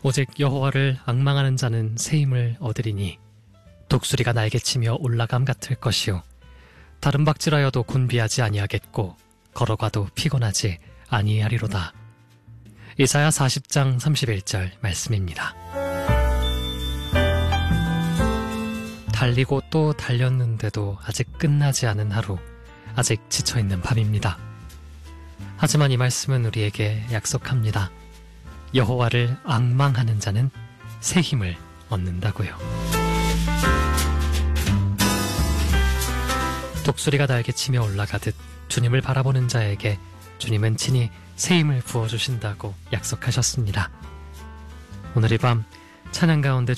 오직 여호와를 앙망하는 자는 새 힘을 얻으리니 독수리가 날개치며 올라감 같을 것이요 다른 박질하여도 곤비하지 아니하겠고 걸어가도 피곤하지 아니하리로다. 이사야 40장 31절 말씀입니다. 달리고 또 달렸는데도 아직 끝나지 않은 하루, 아직 지쳐있는 밤입니다. 하지만 이 말씀은 우리에게 약속합니다. 여호와를 앙망하는 자는 새 힘을 얻는다고요. 독수리가 날개치며 올라가듯 주님을 바라보는 자에게 주님은 친히 새 힘을 부어주신다고 약속하셨습니다. 오늘 이 밤 찬양 가운데